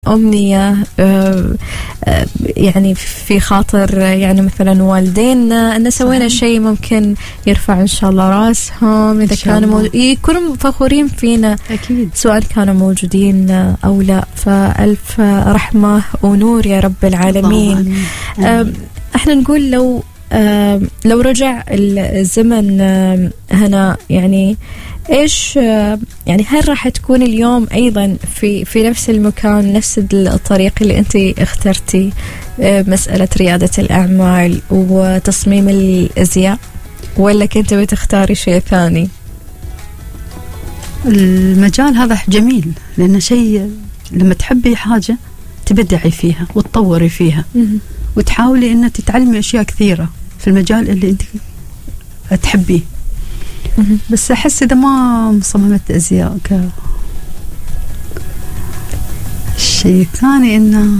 أمنية يعني في خاطر يعني مثلا والدينا أن سوينا شيء ممكن يرفع إن شاء الله راسهم إذا كانوا يكونوا فخورين فينا أكيد، سواء كانوا موجودين أو لا. فألف رحمة ونور يا رب العالمين. احنا نقول لو رجع الزمن هنا، يعني إيش يعني هل راح تكون اليوم أيضا في نفس المكان، نفس الطريق اللي أنت اخترتي، مسألة ريادة الأعمال وتصميم الأزياء، ولا كنت بتختاري شيء ثاني؟ المجال هذا جميل، لأنه شيء لما تحبي حاجة تبدعي فيها وتطوري فيها وتحاولي أن تتعلمي أشياء كثيرة في المجال اللي أنت تحبيه. بس أحس إذا ما صممت أزياء الشيء الثاني إنه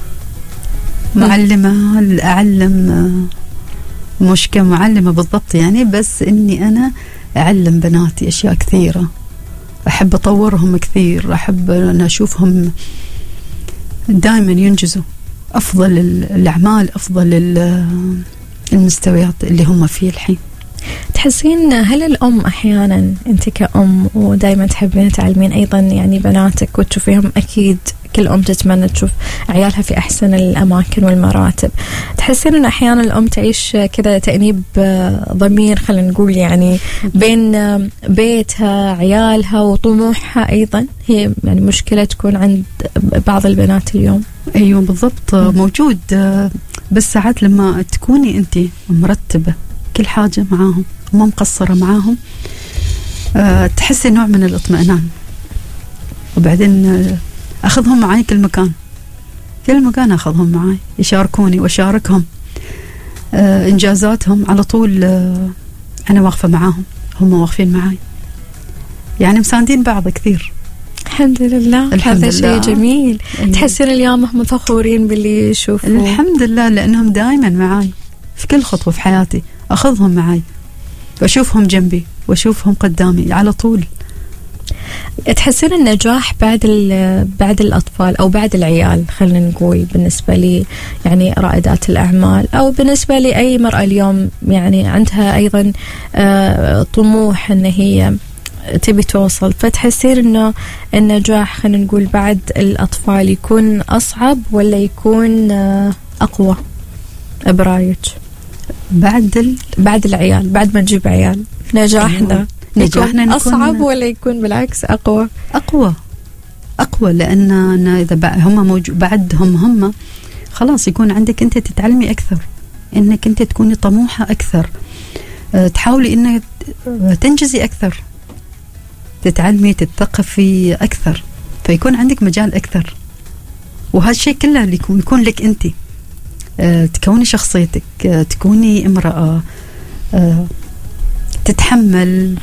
معلمة، أعلم، مش كمعلمة بالضبط يعني، بس إني أنا أعلم بناتي أشياء كثيرة، أحب أطورهم كثير، أحب أن أشوفهم دائما ينجزوا أفضل الأعمال، أفضل المستويات اللي هم فيه الحين. تحسين هل الأم أحيانا أنت كأم ودائما تحبين تعلمين أيضا يعني بناتك وتشوفيهم، أكيد كل أم تتمنى تشوف عيالها في أحسن الأماكن والمراتب، تحسين أن أحيانا الأم تعيش كذا تأنيب ضمير، خلينا نقول يعني بين بيتها عيالها وطموحها أيضا؟ هي يعني مشكلة تكون عند بعض البنات اليوم. أيوة بالضبط، موجود. بس ساعات لما تكوني أنت مرتبة كل حاجة معاهم وما مقصرة معاهم، تحسي نوع من الاطمئنان. وبعدين أخذهم معي كل مكان أخذهم معي، يشاركوني وأشاركهم إنجازاتهم على طول. أنا واقفة معاهم، هم واقفين معي، يعني مساندين بعض كثير. الحمد لله، هذا شيء جميل. أيوة. تحسين اليوم هم فخورين باللي يشوفوا؟ الحمد لله، لأنهم دائما معي في كل خطوة في حياتي، أخذهم معي وأشوفهم جنبي وأشوفهم قدامي على طول. تحسين النجاح بعد الأطفال أو بعد العيال، خلينا نقول بالنسبة لي يعني رائدات الأعمال أو بالنسبة لي أي مرأة اليوم يعني عندها أيضا طموح أن هي تبي توصل، فتحسين إنه النجاح خلينا نقول بعد الأطفال يكون أصعب ولا يكون أقوى برايك؟ بعد العيال، بعد ما نجيب عيال، نجاحنا يكون أصعب ولا يكون بالعكس أقوى؟ أقوى، لأن إذا هم بعدهم هم خلاص يكون عندك أنت تتعلمي أكثر، إنك أنت تكوني طموحة أكثر، تحاولي إنك تنجزي أكثر، تتعلمي تتثقفي أكثر، فيكون عندك مجال أكثر. وهذا الشيء كله اللي يكون لك أنت، تكوني شخصيتك، تكوني امرأة تتحمل،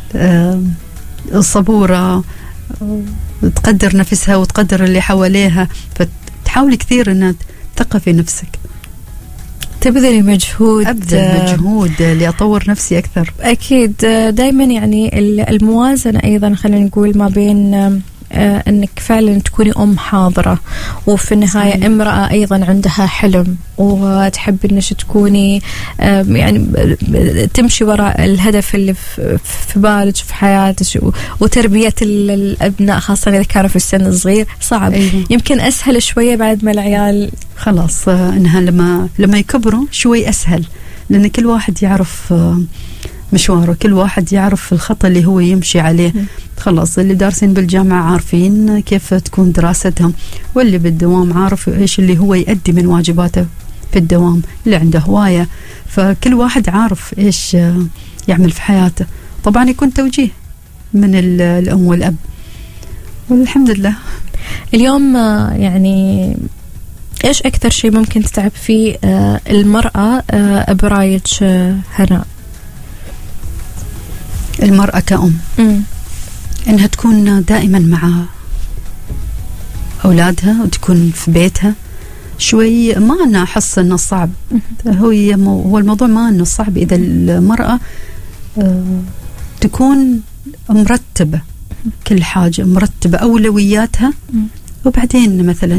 صبورة، تقدر نفسها وتقدر اللي حواليها، فتحاولي كثير أن تثقفي نفسك، تبذلي مجهود. أبذل مجهود لأطور نفسي أكثر. أكيد. دايما يعني الموازنة أيضا خلينا نقول ما بين أنك فعلا تكوني أم حاضرة وفي النهاية صحيح. امرأة أيضا عندها حلم وتحب أنك تكوني يعني تمشي وراء الهدف اللي في بالك في حياتك، وتربية الأبناء خاصة إذا كانوا في السن الصغير صعب. أيوة. يمكن أسهل شوية بعد ما العيال خلاص إنها لما يكبروا شوي أسهل، لأن كل واحد يعرف مشواره، كل واحد يعرف الخطة اللي هو يمشي عليه. خلاص اللي دارسين بالجامعة عارفين كيف تكون دراستهم، واللي بالدوام عارف إيش اللي هو يؤدي من واجباته في الدوام، اللي عنده هواية، فكل واحد عارف إيش يعمل في حياته. طبعا يكون توجيه من الأم والأب، والحمد لله. اليوم يعني إيش أكثر شيء ممكن تتعب فيه المرأة برايك هنا؟ المرأة كأم إنها تكون دائما مع أولادها وتكون في بيتها. شوي ما أنا أحس أنه صعب، هو الموضوع ما أنه صعب إذا المرأة تكون مرتبة، كل حاجة مرتبة، أولوياتها، وبعدين مثلا